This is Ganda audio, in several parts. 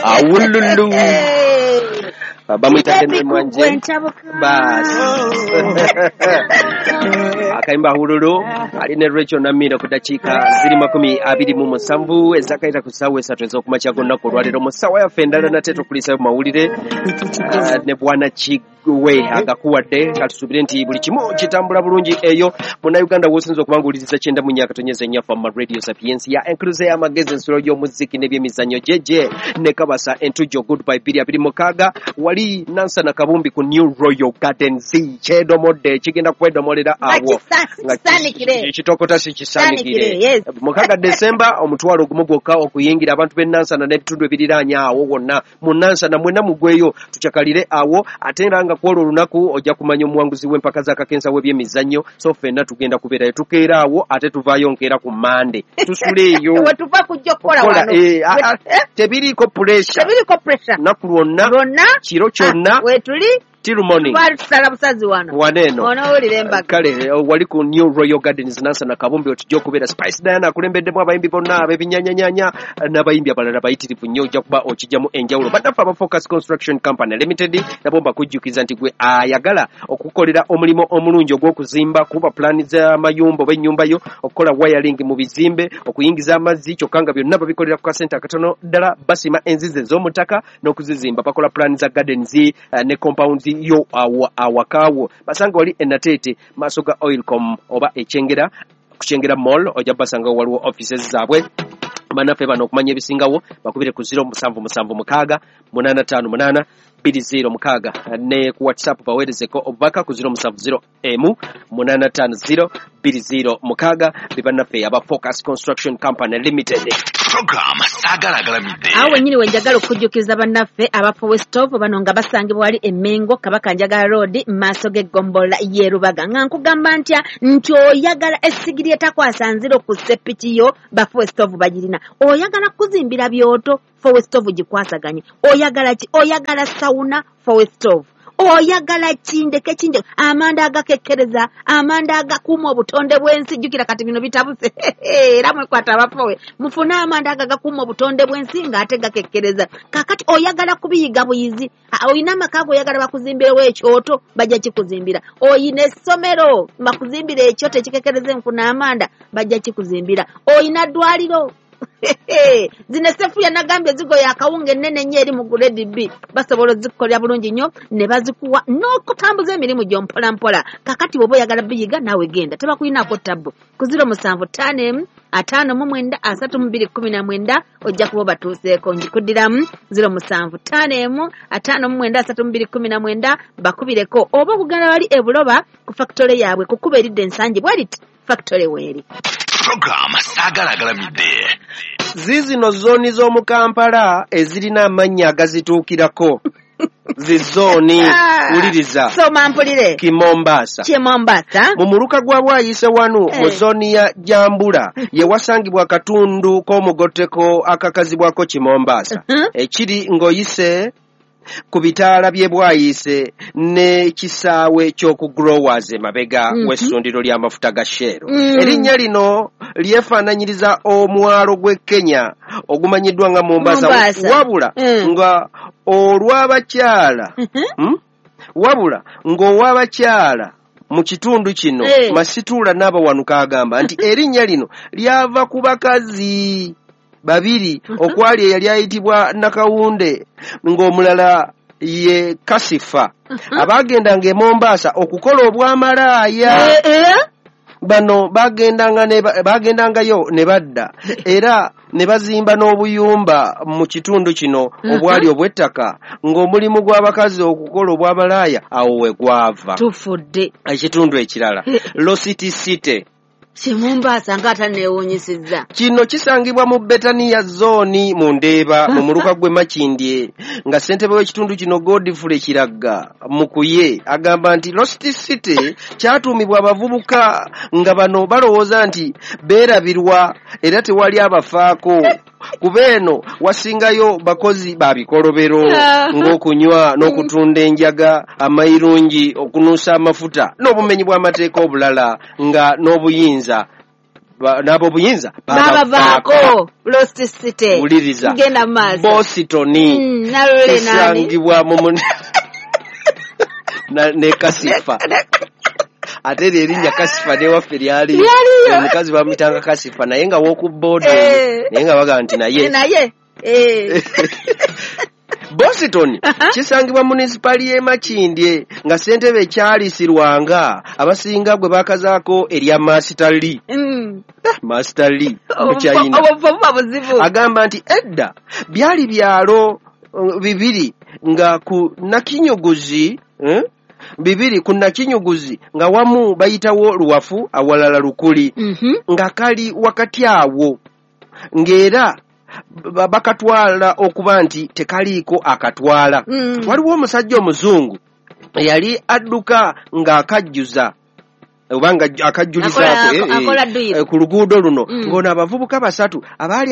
Awululu. Bamwita Henry Mwanje. Basi. Akaimba Awululu aline Rachel Namira kudachika ziri 27 ezakaita kusawe satwezo kumachago nako lwalero musawa ya fendala na teto kulisa mawulire ne bwana Chigwe agakuwadde katusubire nti buli kimu kitambula bulungi eyo muna Uganda wosinzo kubanguliriza kyenda munyaka tonyeze nyafa ma radio sapiens ya encluze ya magezi nsuro yo muziki ne byemizanyo jeje ne kabasa entujo goodbye biri abiri mukaga wali Nansa na Kabumbi ku New Royal Gardens chedo mode kigenda kwedomolera awo kitokota si kisanikire mukaga December omutwalo gumugoka okuyingira abantu b'Nansa na nebitundu ebiriranya awo wonna mu Nansa na mwena mugweyo tuchakalire awo atendanga kwolo lunaku ojja kumanya omuwanguzi w'empaka za kakensa w'ebyemizannyo so fenna tugenda kubeerayo tukeera awo ate tuvaayo nkeera ku Mande tusuleeyo wetuva kujja kukola wano tebiriko pressure naku lwonna kiro kyonna wetuli till morning tusala busazi wano waneno onawulira embaga kale wali ku New Royal Gardens Nansa na Kabumbi otujja okubeera Spice Diana akulembedemu abayimbi bonna abebinyanyanyanya n'abayimbi abalala bayitirivu nnyo ojja kuba okijjamu enjawulo badafa aba Focus Construction Company Limited nabo bakujjukiza nti gwe ayagala okukolera omulimo omulungi ogw'okuzimba kuba plani z'amayumba oba ennyumba yo okukola wiring mu bizimbe okuyingiza amazzi kyokka nga byonna babikolera ku kasente akatono ddala basima enzize z'omutaka n'okuzizimba bakola plani za gardens ne compounds yo awakawo basanga wali enatete masoga Oilcom oba echengera kuchengera mall ojja basanga waliwo offices zaabwe banafe bano okumanya ebisingawo bakubire ku 0776 858 20 ne ku WhatsApp bawerezeko obubaka ku 070 850 20 bibanafe aba Focus Construction Company Limited. Program sagalagala midde. Awe nyiri wenjagala okujjukiza bannaffe aba Forestov bano nga basangibwa wali Emmengo Kabaka Njagala Road maaso g'eggombola y'Erubaga nga nkugamba ntya nti oyagala essigiri etakwasa nziro ku sepiki yo ba Forestov bagirina oyagala kuzimbira byoto Forestov gikwasaganye oyagala ki oyagala sauna Forestov oyagala kindeke amanda agakekkereza amanda agakuuma obutonde bw'ensi jjukira kati bino bitabuse era mwekwata abapowe mufuna amanda agakuuma obutonde bw'ensi ng'ate gakekkereza kakati oyagala kubiyiga buyizi oyina amaka oyagala bakuzimbirewo ekyoto bajja kikuzimbira oyina essomero bakuzimbira ekyoto ekikekkereza enfuna amanda bajja kikuzimbira oyina ddwaliro zine sefuya nagambye zigo ya kawunga ennene nnyo eri mu grade B basobola zikukolera bulungi nnyo ne bazikuwa n'okutambuza emirimu gyo mpola mpola kakati bw'oba oyagala biyiga naawe genda tebakuyinako tabbu ku 075 5 3219 ojja kuba batuuseeko njikuddiramu 075 5 bakubireko oba okugenda wali ebuloba ku factory yaabwe kukuba eridde ensangi bwaliti factory weeri Program sagalagala midde. Zizino zoni z'omu Kampala ezirina amannya agazituukirako zizoni uliriza soma mpulire Kimombasa mu muluka gwa bwayise wanu mu zoni ya Jambula ye wasangibwa akatundu k'omugoteko akakazibwako Kimombasa ekiri ngoyise ku bitaala bye bwayise ne kisaawe ky'oku growers mabega w'essundiro ly'amafuta ga Shell. Erinnya lino lyefaananyiriza omwalo gw'e Kenya ogumanyiddwa nga Mombasa wabula nga olw'abakyala wabula ng'ow'abakyala mu kitundu kino Masituula n'abawanuka agamba nti erinnya lino lyava ku bakazi babiri okwali eyali ayitibwa Nakawunde ng'omulala ye Kasifa abagendanga e Mombasa okukola obwamalaaya bano bagendangayo ne badda era ne bazimba n'obuyumba mu kitundu kino obwali obw'ettaka ng'omulimu gw'abakazi okukola obwamalaaya awo we gwava tufudde ekitundu ekirala Lositi City Mombasa ngata neewunyisizza kino kisangibwa mu Betania zone mu Ndeeba mu muluka gwe Makindye nga ssentebe w'ekitundu kino Godfrey Kiragga mukuye agamba nti Lost City kyatuumibwa abavubuka nga bano balowooza nti beerabirwa era tewali abafaako kubeeno wasingayo bakozi ba bikolobero ng'okunywa n'okutunda enjaga amayirungi okunuusa amafuta n'obumenyi bw'amateeka obulala nga n'obuyinza nabo buyinza babavaako Lost City uliriza ngenda maaso Boston nalole nani kisangibwa mu ne Kasifa ate erinnya Kasifa ne waffe lyali omukazi bamitanga Kasifa naye nga w'okubooda naye nga baga nti naye Boston kisangibwa municipali y'e Makindye nga ssentebe ekyalisi Lwanga abasinga gwe bakazaako erya Master Lee Master Lee mukyayina agamba nti edda byali byalo bibiri nga ku Nakinyuguzi bibiri ku Nakinyuguzi nga wamu bayitawo Luwafu awalala Lukuli nga kali wakati awo ng'era bakatwala okuba nti tekaliiko akatwala waliwo omusajja omuzungu yali adduka ng'akajjuza obanga akajjulizaako ku luguudo luno ng'ono abavubuka basatu abaali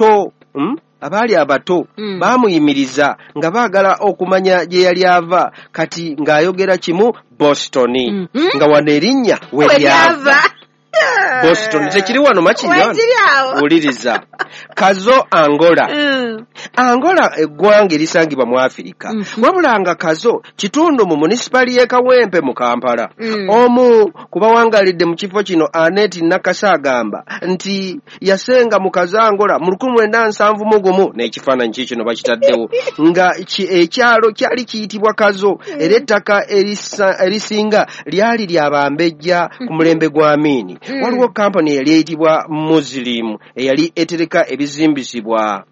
abato baamuyimiriza nga baagala okumanya gye yali ava kati ng'ayogera kimu Boston nga wano erinnya we lyava Boston tekiri wano Makindye uliriza Kazo Angola eggwanga erisangibwa mu Afirika wabula nga Kazo kitundu mu municipali y'e Kawempe mu Kampala omu kubawangalidde mu kifo kino Annette Nakasa agamba nti yasenga mu Kazo Angola mu 1971 n'ekifaananyi kikino bakitaddewo nga ekyalo kyali kiyitibwa Kazo era ettaka erisinga lyali lyabambejja ku mulembe gwa Amini waliwo kampani yali eyitibwa Muslim eyali etereka ebizimbisibwa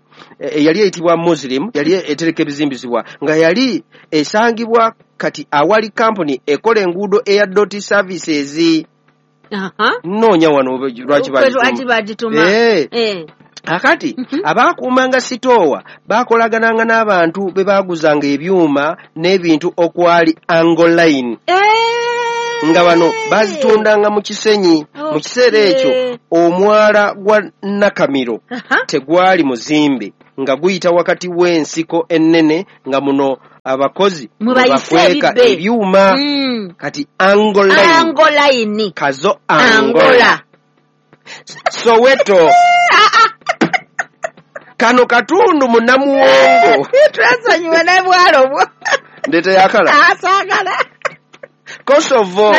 nga yali esangibwa kati awali kampani ekola enguudo eya Dot Services noonya wano lwaki bagituma akati abaakuumanga sitoowa baakolagananga n'abantu be baaguzanga ebyuma n'ebintu okwali Angoline nga bano bazitundanga mu Kisenyi mu kiseera ekyo omwala gwa Nakamiro tegwali muzimbe nga guyita wakati w'ensiko ennene nga muno abakozi bakweka ebyuma kati Angoline Kazo Angola Soweto kano katundu mu Namuwongo twasonyiwe n'ebwalo bwo ndete yakala asagala Kosovo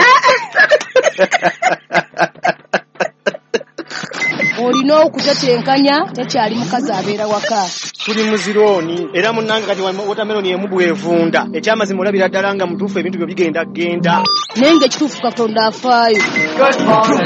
olina okutetenkanya tekyali mukazi abeera waka tuli muzirooni era munnange kati watermelon emu bwevunda ekyamazima olabira ddala nga mutuufu ebintu byo bigenda naye ng'ekituufu Katonda afaayo